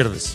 pierdes.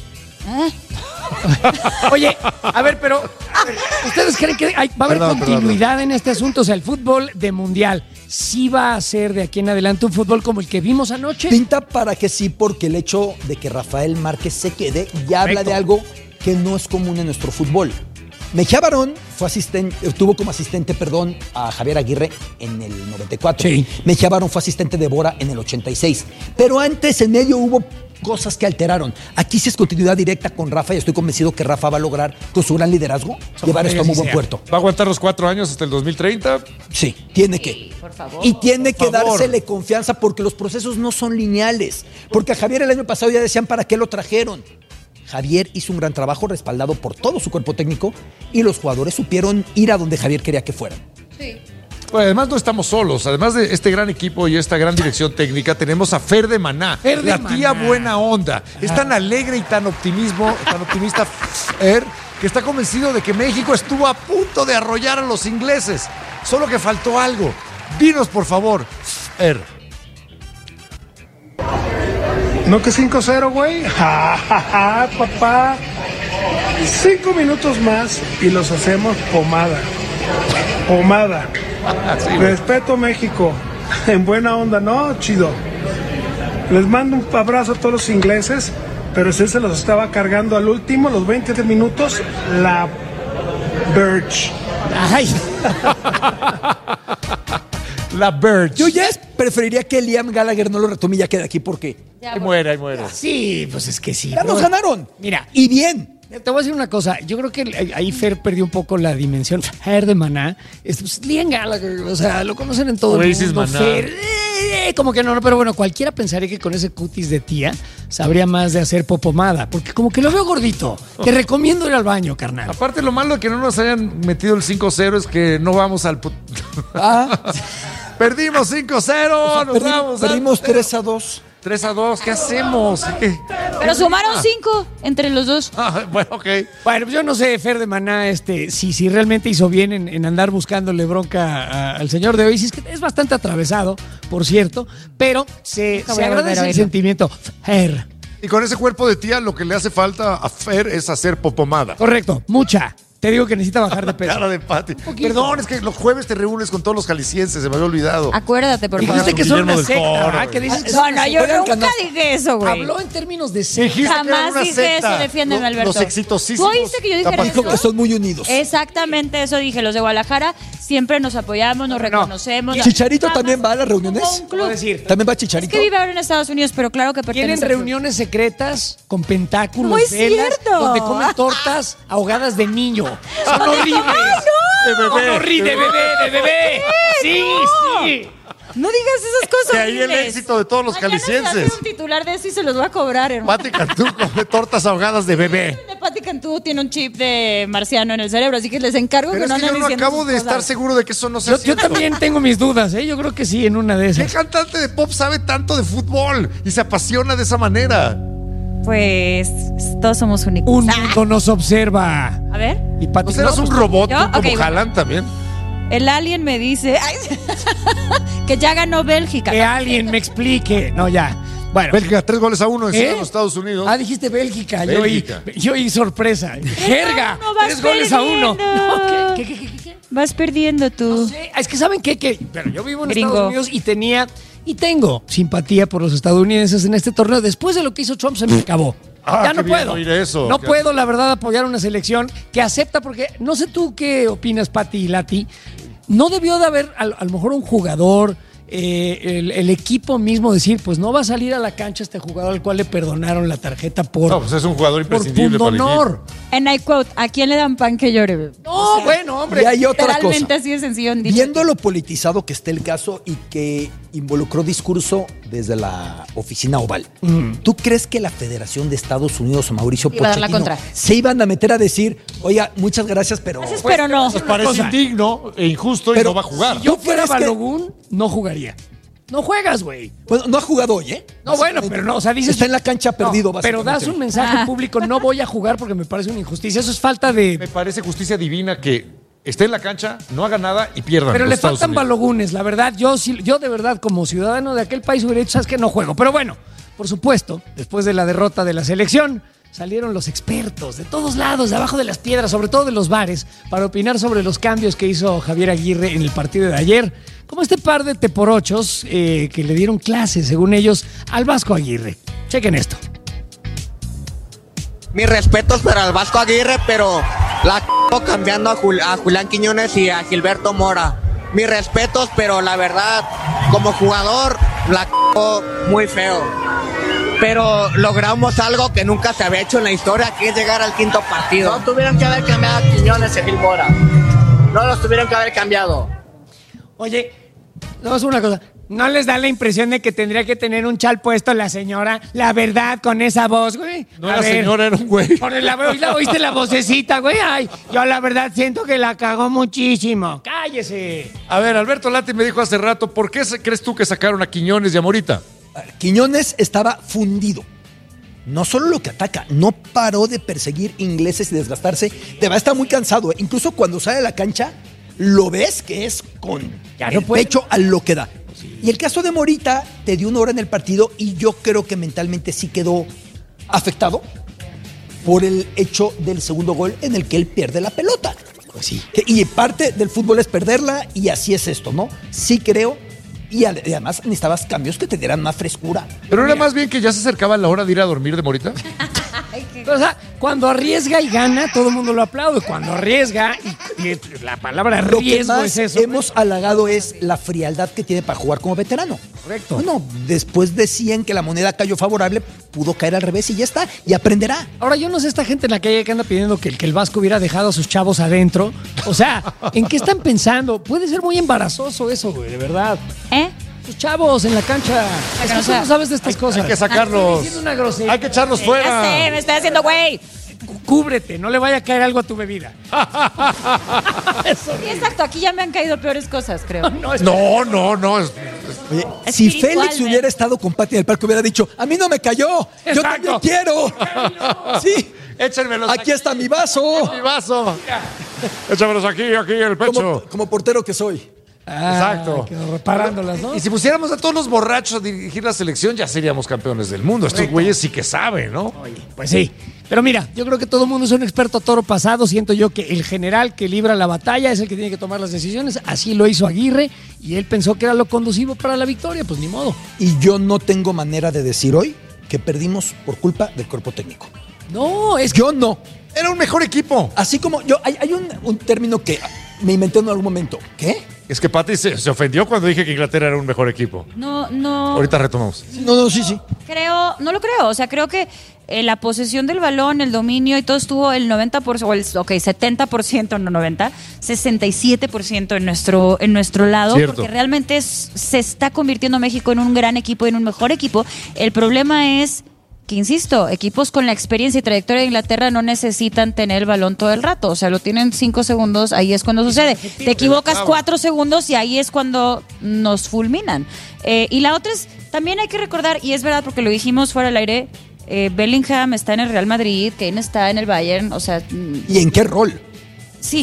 Oye, a ver, pero ¿ustedes creen que va a haber continuidad en este asunto? O sea, el fútbol de mundial, ¿sí va a ser de aquí en adelante un fútbol como el que vimos anoche? Pinta para que sí, porque el hecho de que Rafael Márquez se quede ya habla de algo que no es común en nuestro fútbol. Mejía Barón tuvo como asistente a Javier Aguirre en el 94. Sí. Mejía Barón fue asistente de Bora en el 86. Pero antes, en medio, hubo cosas que alteraron. Aquí sí es continuidad directa con Rafa y estoy convencido que Rafa va a lograr, con su gran liderazgo, llevar esto a muy buen puerto. ¿Va a aguantar los 4 años hasta el 2030? Sí, tiene que. Por favor. Y tiene que dársele confianza porque los procesos no son lineales. Porque a Javier el año pasado ya decían para qué lo trajeron. Javier hizo un gran trabajo respaldado por todo su cuerpo técnico y los jugadores supieron ir a donde Javier quería que fueran. Sí. Pues además no estamos solos. Además de este gran equipo y esta gran dirección técnica, tenemos a Fer de Maná, la tía buena onda. Es tan alegre y tan optimista Fer, que está convencido de que México estuvo a punto de arrollar a los ingleses. Solo que faltó algo. Dinos, por favor, Fer. ¿No que 5-0, güey? ¡Ja, ja, ja, papá! 5 minutos más y los hacemos pomada. Pomada. Sí, Respeto, México. En buena onda, ¿no? Chido. Les mando un abrazo a todos los ingleses, pero si se los estaba cargando al último, los 20 minutos, la Birch. ¡Ay! La Birch. Yo ya preferiría que Liam Gallagher no lo retome y ya quede aquí porque Ahí muere, ahí muere. Sí, pues es que sí. ya nos ganaron. Mira, y bien. te voy a decir una cosa. Yo creo que ahí Fer perdió un poco la dimensión. Fer de Maná. Pues, Liam Gallagher, o sea, lo conocen en todo el mundo. Maná. Fer, como que no, pero bueno, cualquiera pensaría que con ese cutis de tía sabría más de hacer popomada. Porque como que lo veo gordito. Te recomiendo ir al baño, carnal. Aparte, lo malo de que no nos hayan metido el 5-0 es que no vamos al... Perdimos 5-0, nos vamos. Perdimos 3-2. 3-2, ¿qué hacemos? Pero sumaron 5 entre los dos. Bueno, ok. Bueno, pues yo no sé, Fer de Maná, si realmente hizo bien en andar buscándole bronca al señor de Oasis, que es bastante atravesado, por cierto, pero se agradece el sentimiento. Fer. Y con ese cuerpo de tía, lo que le hace falta a Fer es hacer popomada. Correcto, mucha. Te digo que necesita bajar de peso. Cara de Pati. Perdón, es que los jueves te reúnes con todos los jaliscienses, se me había olvidado. Acuérdate, por favor. Dijiste que son una Guillermo del secta, Toro, ¿verdad? Que dices que No, son una no, yo secta. nunca dije eso, güey. Habló en términos de secta. Dijiste que era Jamás una dije secta. eso, defiéndeme, Alberto. Los exitosísimos. ¿Tú oíste que yo dije Dijo eso? que son muy unidos. Exactamente eso dije. Los de Guadalajara siempre nos apoyamos, nos reconocemos. ¿Chicharito Jamás también va a las reuniones? hubo un club. Puedo decir. ¿También va Es Chicharito? que vive ahora en Estados Unidos, pero claro que pertenece Tienen al club. reuniones secretas con pentáculos, No es velas, cierto. donde comen tortas ahogadas de niño. Son horribles. De bebé. De bebé. Sí, sí. No digas esas cosas. Que ahí el horribles. éxito de todos los Mañana se jaliscienses. hace un titular de eso y se los va a cobrar, hermano. Pati Cantú come tortas ahogadas de bebé. De Pati Cantú tiene un chip de marciano en el cerebro, así que les encargo Pero que es no que yo anden no diciendo acabo esas de cosas. estar seguro de que eso no sea Yo cierto. también tengo mis dudas, ¿eh? Yo creo que sí, en una de ¿Qué esas. cantante de pop sabe tanto de fútbol y se apasiona de esa manera? Pues todos somos únicos. Un mundo nos observa. A ver, Y Pati, ¿No serás no, un pues, robot ¿yo? tú como Ok, bueno. Haaland también? el alien me dice que ya ganó Bélgica. que alguien me explique. No, ya. Bueno. Bélgica, 3-1 encima ¿Eh? de los Estados Unidos. Dijiste Bélgica. Bélgica. Yo oí sorpresa. Jerga. No, vas 3-1. perdiendo. No, ¿qué? Vas perdiendo tú. No sé, es que ¿saben qué? Pero yo vivo en Gringo. Estados Unidos y tengo simpatía por los estadounidenses en este torneo. Después de lo que hizo Trump se me acabó. Ya qué no bien puedo. oír eso. No puedo, la verdad, apoyar una selección que acepta, porque no sé tú qué opinas, Pati y Lati. No debió de haber a lo mejor un jugador, el equipo mismo decir, pues no va a salir a la cancha este jugador al cual le perdonaron la tarjeta por, No, pues es un jugador por imprescindible para el pundonor. En I quote, ¿a quién le dan pan que llore? No, bueno, hombre. Y hay otra cosa. Literalmente así de sencillo. en dicho. Viendo lo politizado que está el caso y que involucró discurso desde la oficina oval, ¿tú crees que la Federación de Estados Unidos o Mauricio Iba a dar la Pochettino contra. se iban a meter a decir, oiga, muchas gracias, pero... Gracias, pero no. Nos parece indigno e injusto y Pero no va a jugar. Si yo ¿Tú fuera crees que- Balogun, no jugaría. No juegas, güey. Bueno, no ha jugado hoy, ¿eh? No, bueno, pero no, o sea, dices... Está en la cancha perdido, No, pero básicamente. das un mensaje público, no voy a jugar porque me parece una injusticia. Eso es falta de... Me parece justicia divina que esté en la cancha, no haga nada y pierdan. Pero los le Estados faltan Unidos. balogunes, la verdad. Yo de verdad, como ciudadano de aquel país, hubiera dicho, sabes que no juego. Pero bueno, por supuesto, después de la derrota de la selección, salieron los expertos de todos lados, de abajo de las piedras, sobre todo de los bares, para opinar sobre los cambios que hizo Javier Aguirre en el partido de ayer. Como este par de teporochos que le dieron clases, según ellos, al Vasco Aguirre. Chequen esto. Mis respetos para el Vasco Aguirre, pero la cambiando a Julián Quiñones y a Gilberto Mora. Mis respetos, pero la verdad, como jugador, la muy feo. Pero logramos algo que nunca se había hecho en la historia, que es llegar al quinto partido. No tuvieron que haber cambiado a Quiñones y Gil Mora. No los tuvieron que haber cambiado. Oye, no es una cosa. ¿No les da la impresión de que tendría que tener un chal puesto la señora? La verdad, con esa voz, güey. No era señora, era un güey. ¿Oíste la vocecita, güey? Ay, yo la verdad siento que la cagó muchísimo. ¡Cállese! A ver, Alberto Lati me dijo hace rato, ¿por qué crees tú que sacaron a Quiñones y a Morita? Quiñones estaba fundido. No solo lo que ataca, no paró de perseguir ingleses y desgastarse. De verdad está muy cansado. Incluso cuando sale a la cancha, lo ves que es con el pecho a lo que da. Sí. Y el caso de Morita te dio una hora en el partido y yo creo que mentalmente sí quedó afectado por el hecho del segundo gol en el que él pierde la pelota. Pues sí. Y parte del fútbol es perderla y así es esto, ¿no? Sí creo. Y además necesitabas cambios que te dieran más frescura. Pero era más bien que ya se acercaba la hora de ir a dormir de Morita. O sea, cuando arriesga y gana, todo el mundo lo aplaude. Cuando arriesga, y la palabra riesgo lo que más es eso. Hemos halagado es la frialdad que tiene para jugar como veterano. Correcto. Bueno, después decían que la moneda cayó favorable, pudo caer al revés y ya está, y aprenderá. Ahora, yo no sé esta gente en la calle que anda pidiendo que el Vasco hubiera dejado a sus chavos adentro. O sea, ¿en qué están pensando? Puede ser muy embarazoso eso, güey, de verdad. Sus chavos en la cancha. Es que tú no sabes de estas cosas. Hay que sacarlos. Hay que echarlos fuera. Ya sé, me estoy haciendo güey. Cúbrete, no le vaya a caer algo a tu bebida. Sí, exacto, aquí ya me han caído peores cosas, creo. No. Oye, si Félix hubiera estado con Pati en el parque, hubiera dicho, a mí no me cayó, yo también quiero. Sí. Échenmelos aquí está mi vaso. Mi vaso. Échamelos aquí, en el pecho. Como portero que soy. Exacto. Reparándolas, ¿no? Y si pusiéramos a todos los borrachos a dirigir la selección, ya seríamos campeones del mundo. Correcto. Estos güeyes sí que saben, ¿no? Oye, pues sí. Pero mira, yo creo que todo el mundo es un experto a toro pasado. Siento yo que el general que libra la batalla es el que tiene que tomar las decisiones. Así lo hizo Aguirre y él pensó que era lo conducivo para la victoria. Pues ni modo. Y yo no tengo manera de decir hoy que perdimos por culpa del cuerpo técnico. No, es que... Yo no. Era un mejor equipo. Así como yo, hay un término que me inventé en algún momento. ¿Qué? Es que Pati se ofendió cuando dije que Inglaterra era un mejor equipo. No. Ahorita retomamos. Sí. No lo creo. O sea, creo que la posesión del balón, el dominio y todo estuvo el 90%, o el 70%, no 90%, 67% en nuestro lado. Cierto. Porque realmente se está convirtiendo México en un gran equipo, en un mejor equipo. El problema es que, insisto, equipos con la experiencia y trayectoria de Inglaterra no necesitan tener el balón todo el rato. O sea, lo tienen 5 segundos, ahí es cuando sucede. Te equivocas 4 segundos y ahí es cuando nos fulminan. Y la otra es, también hay que recordar, y es verdad porque lo dijimos fuera del aire, Bellingham está en el Real Madrid, Kane está en el Bayern, o sea... ¿Y en qué rol? Sí,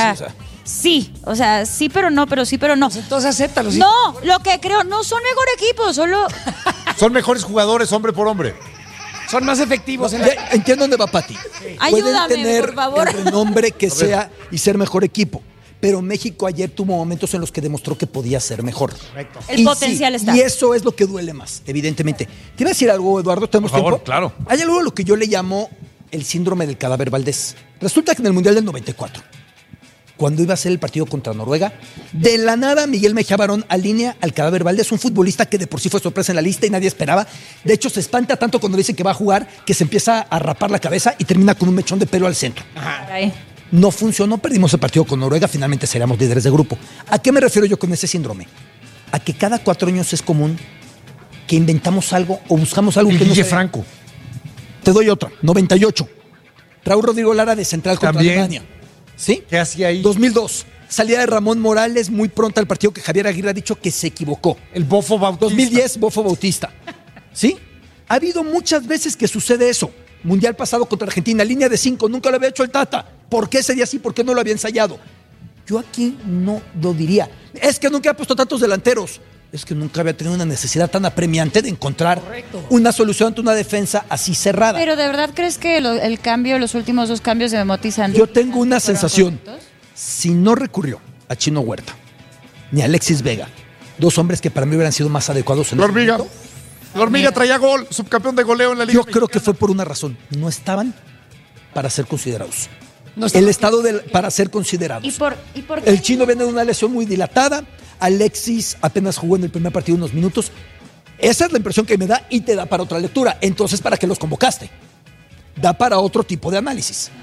sí, pero no. Pues entonces acéptalo. ¿Sí? No, lo que creo, no son mejor equipo, solo... Son mejores jugadores, hombre por hombre. Son más efectivos. Entiendo dónde va Pati. Sí. Ayúdame, tener por favor. El renombre que sea y ser mejor equipo. Pero México ayer tuvo momentos en los que demostró que podía ser mejor. Correcto. El potencial está. Y eso es lo que duele más, evidentemente. ¿Te iba a decir algo, Eduardo? ¿Tenemos por favor, tiempo? Claro. Hay algo a lo que yo le llamo el síndrome del cadáver Valdés. Resulta que en el Mundial del 94, cuando iba a ser el partido contra Noruega, de la nada Miguel Mejía Barón alinea al cadáver Valdés, un futbolista que de por sí fue sorpresa en la lista y nadie esperaba. De hecho, se espanta tanto cuando le dicen que va a jugar que se empieza a rapar la cabeza y termina con un mechón de pelo al centro. No funcionó, perdimos el partido con Noruega, finalmente seríamos líderes de grupo. ¿A qué me refiero yo con ese síndrome? A que cada 4 años es común que inventamos algo o buscamos algo que no Guille Franco. Te doy otra, 98. Raúl Rodrigo Lara de central contra Alemania. ¿Sí? ¿Qué hacía ahí? 2002. Salida de Ramón Morales muy pronto al partido que Javier Aguirre ha dicho que se equivocó. El Bofo Bautista. 2010, Bofo Bautista. ¿Sí? Ha habido muchas veces que sucede eso. Mundial pasado contra Argentina, línea de 5, nunca lo había hecho el Tata. ¿Por qué sería así? ¿Por qué no lo había ensayado? Yo aquí no lo diría. Es que nunca ha puesto tantos delanteros. es que nunca había tenido una necesidad tan apremiante de encontrar una solución ante una defensa así cerrada. Pero ¿de verdad crees que el cambio, los últimos 2 cambios de Memo Santos? Yo tengo una sensación. Si no recurrió a Chino Huerta ni a Alexis Vega, 2 hombres que para mí hubieran sido más adecuados en La este Hormiga. momento, La Hormiga traía gol, subcampeón de goleo en la Liga yo creo que Mexicana. fue por una razón. No estaban para ser considerados. No está- El estado para ser considerados. ¿Y por qué? El Chino viene de una lesión muy dilatada. Alexis apenas jugó en el primer partido unos minutos. Esa es la impresión que me da y te da para otra lectura. Entonces, ¿para qué los convocaste? Da para otro tipo de análisis.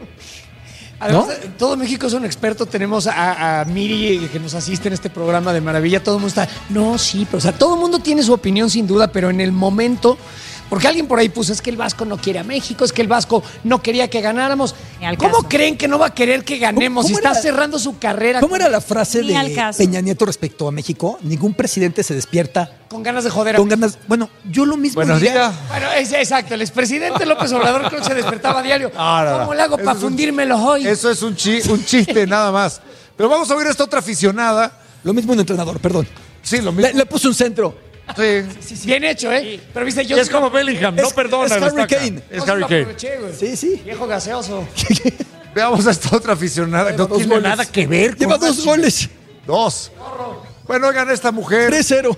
Además, ¿no? todo México es un experto. Tenemos a Miri que nos asiste en este programa de maravilla. Todo el mundo está, no, sí, pero o sea, todo el mundo tiene su opinión sin duda, pero en el momento, porque alguien por ahí puso, es que el Vasco no quiere a México, es que el Vasco no quería que ganáramos. Ni al ¿Cómo caso. creen que no va a querer que ganemos si ¿Cómo está era? cerrando su carrera ¿Cómo era la frase Ni al de caso. Peña Nieto respecto a México? Ningún presidente se despierta con ganas de joder a con ganas. Bueno, yo lo mismo Buenos diría. días. Bueno, exacto, el expresidente López Obrador creo que se despertaba a diario. No. ¿Cómo le hago Eso para es un- fundírmelos hoy? Eso es un chiste nada más. Pero vamos a oír a esta otra aficionada. Lo mismo un entrenador, perdón. Sí, lo mismo. Le puso un centro. Sí. Bien hecho, ¿eh? Pero viste, yo Es como Bellingham, no Es- perdona. es lo Harry saca. Kane. Es Harry Kane. Sí, sí. Viejo gaseoso. Veamos a esta otra aficionada. No Lleva 2 tiene goles. nada que ver con Lleva una 2 chica. goles. 2. Bueno, oigan, esta mujer. 3-0.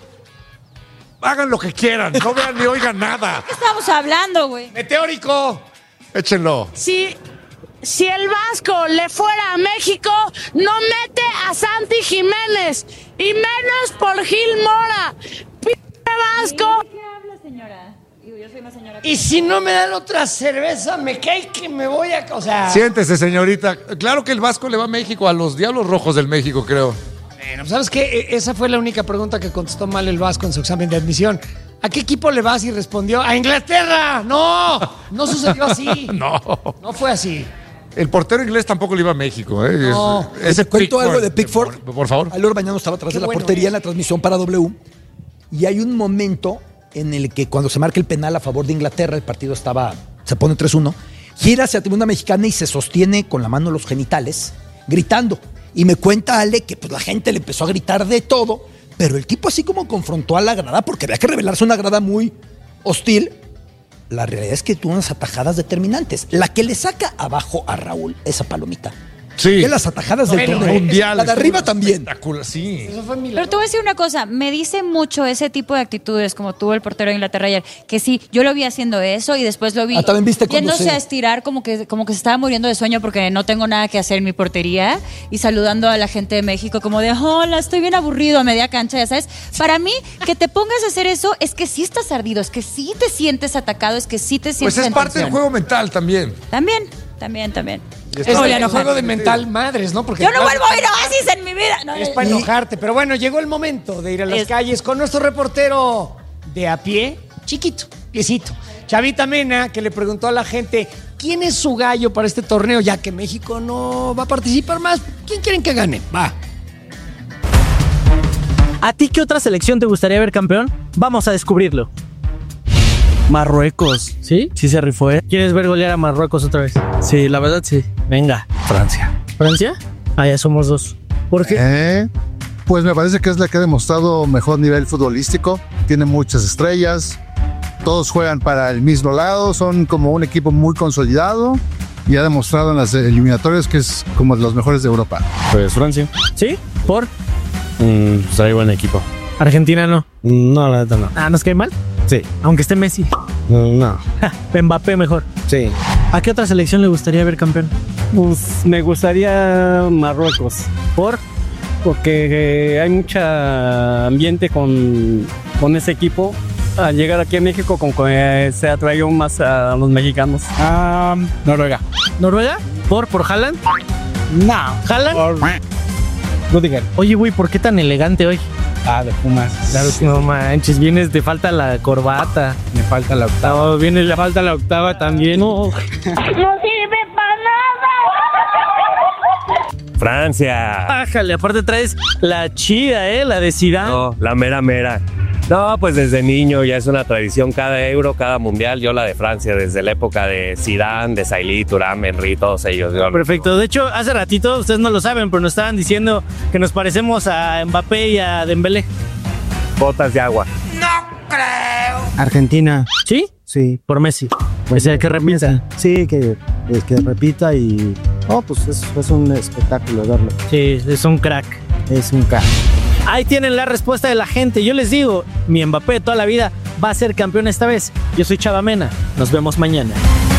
Hagan lo que quieran. No vean ni oigan nada. ¿Qué estamos hablando, güey? Meteórico. Échenlo. Si el Vasco le fuera a México, no mete a Santi Jiménez y menos por Gil Mora. Vasco. ¿Qué habla, señora? Digo, yo soy una señora. Y si no me dan otra cerveza, me cae que me voy a... O sea... Siéntese, señorita. Claro que el Vasco le va a México, a los Diablos Rojos del México, creo. Bueno, ¿sabes qué? Esa fue la única pregunta que contestó mal el Vasco en su examen de admisión. ¿A qué equipo le vas? Y respondió, ¡a Inglaterra! ¡No! No sucedió así. No. No fue así. El portero inglés tampoco le iba a México, ¿eh? No. Ese Te cuento Pickford, algo de Pickford. Por favor. Alor Bañano estaba atrás Qué de la bueno portería es. en la transmisión para W. Y hay un momento en el que cuando se marca el penal a favor de Inglaterra, el partido se pone 3-1, gira hacia tribuna mexicana y se sostiene con la mano en los genitales, gritando. Y me cuenta Ale que pues la gente le empezó a gritar de todo, pero el tipo así como confrontó a la grada, porque había que revelarse una grada muy hostil. La realidad es que tuvo unas atajadas determinantes. La que le saca abajo a Raúl, esa palomita. Sí. De las atajadas del Bueno, torneo. Mundial. La de arriba también. Espectacular, sí. Eso fue milagro. Pero te voy a decir una cosa, me dice mucho ese tipo de actitudes como tuvo el portero de Inglaterra ayer, que sí, yo lo vi haciendo eso y después lo vi también viste cuando yéndose se- a estirar como que se estaba muriendo de sueño porque no tengo nada que hacer en mi portería y saludando a la gente de México como de, hola, estoy bien aburrido a media cancha, ya sabes. Para mí, que te pongas a hacer eso es que sí estás ardido, es que sí te sientes atacado, es que sí te sientes Pues es en parte del tensión. juego mental también. También. Es Voy a el enojar. juego de mental madres, ¿no? Porque Yo no vuelvo a ir a Oasis en mi vida. No, es para enojarte. Pero bueno, llegó el momento de ir a las calles con nuestro reportero de a pie, chiquito, piecito, Chavita Mena, que le preguntó a la gente quién es su gallo para este torneo, ya que México no va a participar más. ¿Quién quieren que gane? Va. ¿A ti qué otra selección te gustaría ver campeón? Vamos a descubrirlo. Marruecos. ¿Sí? Sí se rifó, ¿eh? ¿Quieres ver golear a Marruecos otra vez? Sí, la verdad sí. Venga. Francia. ¿Francia? Ah, ya somos 2. ¿Por qué? Pues me parece que es la que ha demostrado mejor nivel futbolístico. Tiene muchas estrellas. Todos juegan para el mismo lado. Son como un equipo muy consolidado. Y ha demostrado en las eliminatorias que es como de los mejores de Europa. Pues Francia. ¿Sí? ¿Por? Pues hay buen equipo. Argentina no. No, la neta no. Ah, ¿nos cae mal? Sí. Aunque esté Messi. No. Mbappé mejor. Sí. ¿A qué otra selección le gustaría ver campeón? Pues me gustaría Marruecos. ¿Por? Porque hay mucho ambiente con ese equipo. Al llegar aquí a México, como que se atrayó más a los mexicanos. Noruega. ¿Noruega? ¿Por Haaland? No. ¿Haaland? Rudiger. Oye, güey, ¿por qué tan elegante hoy? De Pumas. Claro que no manches, te falta la corbata. Me falta la octava. No, le falta la octava también. No. No sirve para nada. Francia. Bájale, aparte traes la chida, la de Zidane. No, la mera. No, pues desde niño ya es una tradición cada Euro, cada Mundial. Yo la de Francia desde la época de Zidane, de Sailly, Thuram, Henry, todos ellos. Perfecto. De hecho, hace ratito, ustedes no lo saben, pero nos estaban diciendo que nos parecemos a Mbappé y a Dembélé. botas de agua. Argentina. ¿Sí? Sí, por Messi. Pues que repita. Sí, que repita y... pues es un espectáculo verlo. Sí, es un crack. Es un crack. Ahí tienen la respuesta de la gente. Yo les digo, mi Mbappé de toda la vida va a ser campeón esta vez. Yo soy Chava Mena. Nos vemos mañana.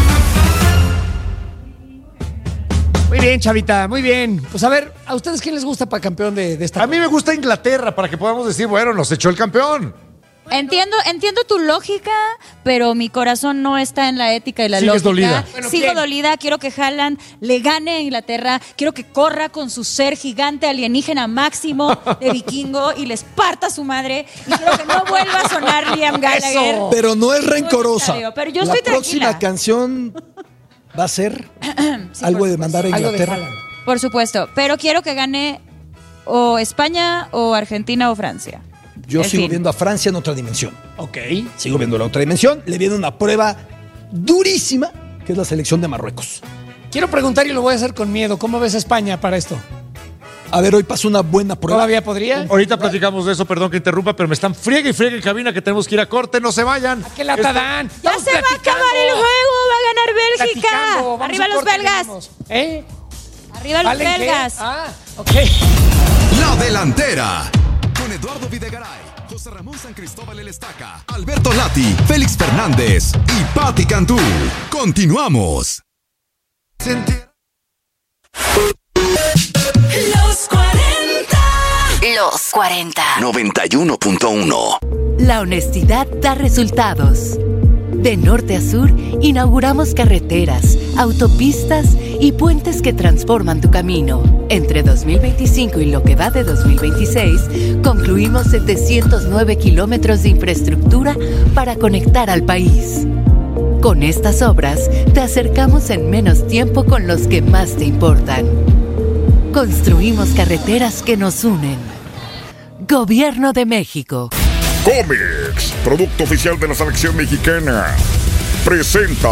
Muy bien, Chavita, muy bien. Pues a ver, ¿a ustedes quién les gusta para campeón de esta? A mí me gusta Inglaterra, para que podamos decir, bueno, nos echó el campeón. Entiendo tu lógica, pero mi corazón no está en la ética y la Sigues lógica. dolida. Bueno, Sigo ¿quién? dolida, quiero que Haaland le gane a Inglaterra, quiero que corra con su ser gigante alienígena máximo de vikingo y les parta su madre, y quiero que no vuelva a sonar Liam Gallagher. Eso. Pero no es rencorosa. Pero yo La estoy próxima tranquila. canción va a ser Sí, algo por de mandar a Algo de Inglaterra. Haaland. Por supuesto, pero quiero que gane o España o Argentina o Francia. Yo En sigo fin. viendo a Francia en otra dimensión. Ok. Sigo viendo la otra dimensión. Le viene una prueba durísima, que es la selección de Marruecos. Quiero preguntar y lo voy a hacer con miedo. ¿Cómo ves a España para esto? A ver, hoy pasó una buena prueba. ¿Todavía podría? Ahorita platicamos de eso, perdón que interrumpa, pero me están friegue y friegue en cabina que tenemos que ir a corte, no se vayan. ¿Qué lata dan? Ya Estamos se va a platicando. acabar el juego, va a ganar Bélgica. Platicando. Vamos Arriba a los corte, belgas. venimos. ¿Eh? Arriba los ¿Valen qué? belgas. Ah, ok. La Delantera. Con Eduardo Videgaray, José Ramón San Cristóbal El Estaca, Alberto Lati, Félix Fernández y Patti Cantú. Continuamos. Los 40. Los 40. 91.1. La honestidad da resultados. De norte a sur, inauguramos carreteras, autopistas y puentes que transforman tu camino. Entre 2025 y lo que va de 2026, concluimos 709 kilómetros de infraestructura para conectar al país. Con estas obras, te acercamos en menos tiempo con los que más te importan. Construimos carreteras que nos unen. Gobierno de México. Comex, producto oficial de la selección mexicana, presenta.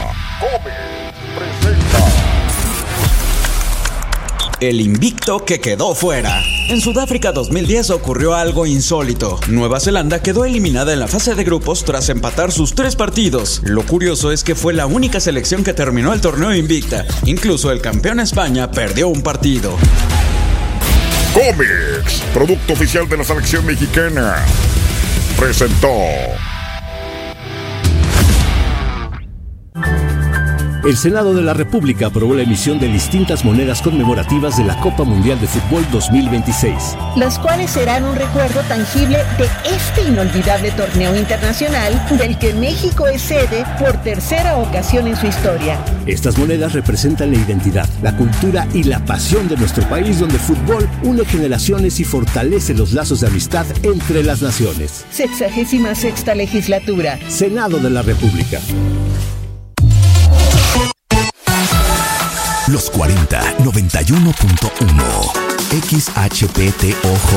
El invicto que quedó fuera. En Sudáfrica 2010 ocurrió algo insólito. Nueva Zelanda quedó eliminada en la fase de grupos tras empatar sus 3 partidos. Lo curioso es que fue la única selección que terminó el torneo invicta. Incluso el campeón España perdió un partido. Comex, producto oficial de la selección mexicana, presentó. El Senado de la República aprobó la emisión de distintas monedas conmemorativas de la Copa Mundial de Fútbol 2026. Las cuales serán un recuerdo tangible de este inolvidable torneo internacional del que México es sede por tercera ocasión en su historia. Estas monedas representan la identidad, la cultura y la pasión de nuestro país, donde el fútbol une generaciones y fortalece los lazos de amistad entre las naciones. 66ª legislatura. Senado de la República. Los 40, 91.1. XHPTOJ.